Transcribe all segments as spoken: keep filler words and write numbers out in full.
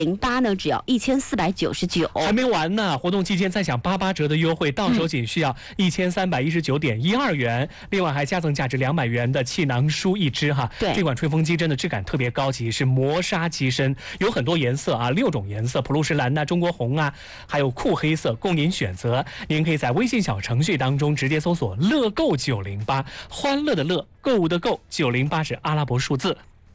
零八呢，只要一千四百九十九， 还没完呢！活动期间再享八八折的优惠，到手仅需要一千三百一十九点一二元。另外还加赠价值两百元的气囊梳一支哈。 对， 这款吹风机真的质感特别高级，是磨砂机身，有很多颜色啊，六种颜色，普鲁士蓝呐、中国红啊，还有酷黑色供您选择。您可以在微信小程序当中直接搜索“乐购九零八”，欢乐的乐，购物的购，九零八是阿拉伯数字。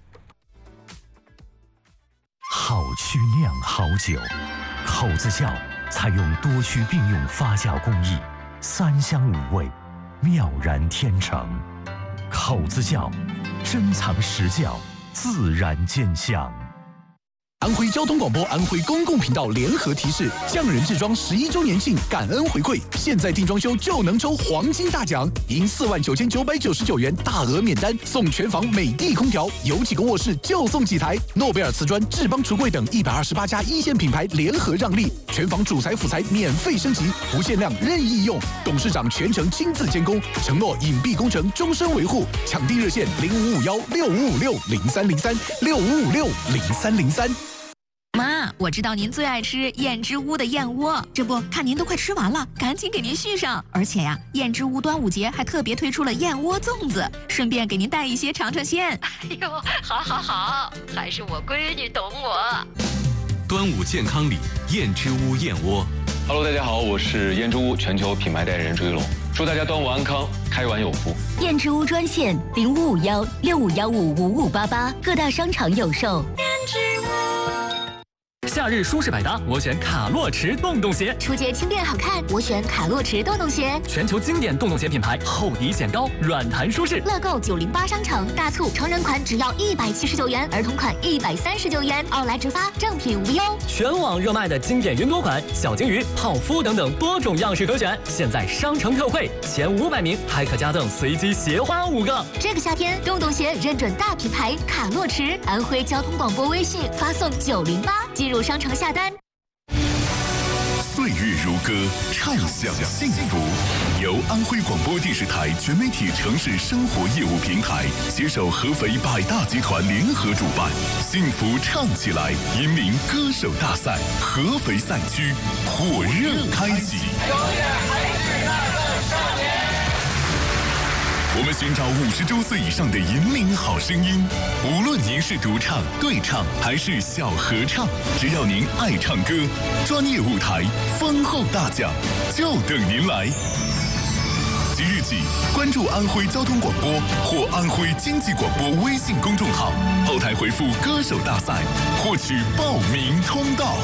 好曲酿好酒，口子窖采用多区并用发酵工艺，三香五味，妙然天成。口子窖，珍藏实窖，自然见香。 安徽交通广播安徽公共频道联合提示：匠人制装十一周年庆感恩回馈，现在订装修就能抽黄金大奖，赢四万九千九百九十九元大额免单，送全房美的空调，有几个卧室就送几台。诺贝尔瓷砖、智邦橱柜等一百二十八家一线品牌联合让利，全房主材辅材免费升级，不限量任意用。董事长全程亲自监工，承诺隐蔽工程终身维护。抢订热线零五五幺六五五六零三零三六五五六零三零三。 妈，我知道您最爱吃燕之屋的燕窝，这不看您都快吃完了，赶紧给您续上。而且呀，燕之屋端午节还特别推出了燕窝粽子，顺便给您带一些尝尝鲜。 哎呦，好好好，还是我闺女懂我。 端午健康礼，燕之屋燕窝。 Hello， 大家好，我是燕之屋全球品牌代言人朱一龙，祝大家端午安康，开碗有福。 燕之屋专线零五五幺六五幺五五五八八，各大商场有售。 燕之屋。 夏日舒适百搭，我选卡洛驰洞洞鞋； 初节轻便好看，我选卡洛驰洞洞鞋。 全球经典洞洞鞋品牌，厚底显高，软弹舒适。 乐购九零八商城大促，成人款只要一百七十九元，儿童款一百三十九元，奥莱直发，正品无忧。 全网热卖的经典云朵款、小金鱼、泡芙等等多种样式可选，现在商城特惠，前五百名还可加赠随机鞋花五个。 这个夏天，洞洞鞋认准大品牌卡洛驰，安徽交通广播微信发送九零八进入商城下单。 岁月如歌，畅享幸福。由安徽广播电视台全媒体城市生活业务平台携手合肥百大集团联合主办，幸福唱起来引领歌手大赛合肥赛区火热开启。 永远还是那个少年。 我们寻找五十周岁以上的引领好声音，无论您是独唱、对唱还是小合唱，只要您爱唱歌，专业舞台、丰厚大奖就等您来。即日起，关注安徽交通广播或安徽经济广播微信公众号，后台回复“歌手大赛”，获取报名通道。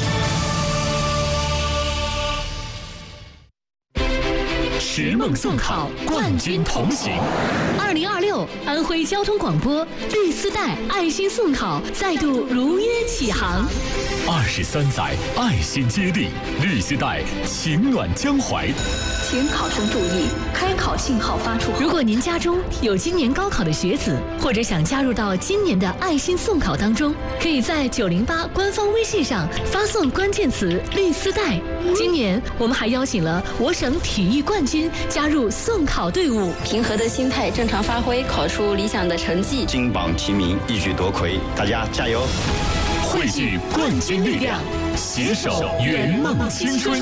拾梦送考，冠军同行。二零二六安徽交通广播绿丝带爱心送考再度如约起航。 二十三载爱心接力，绿丝带情暖江淮。 请考生注意，开考信号发出后。如果您家中有今年高考的学子，或者想加入到今年的爱心送考当中，可以在九零八官方微信上发送关键词“绿丝带”。今年我们还邀请了我省体育冠军加入送考队伍， 平和的心态，正常发挥，考出理想的成绩， 金榜题名，一举夺魁，大家加油！ 汇聚冠军力量，携手圆梦青春。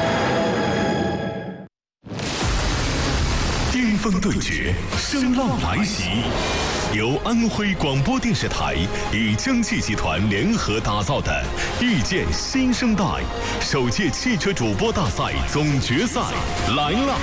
巅峰对决，声浪来袭。由安徽广播电视台与江汽集团联合打造的《遇见新生代》首届汽车主播大赛总决赛来了！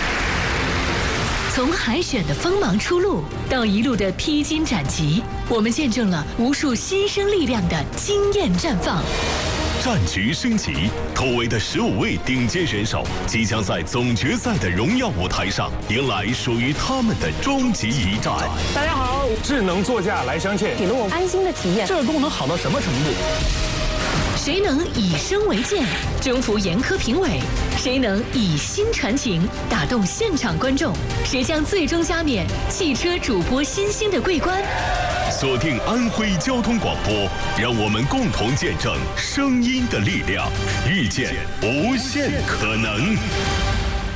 从海选的锋芒初露到一路的披荆斩棘，我们见证了无数新生力量的惊艳绽放。 战局升级，突围的十五位顶尖选手即将在总决赛的荣耀舞台上迎来属于他们的终极一战。 大家好，智能座驾来相见， 给了我安心的体验。 这个功能好到什么程度？ 谁能以声为鉴，征服严苛评委？谁能以心传情，打动现场观众？谁将最终加冕汽车主播新星的桂冠？ 锁定安徽交通广播，让我们共同见证声音的力量，遇见无限可能。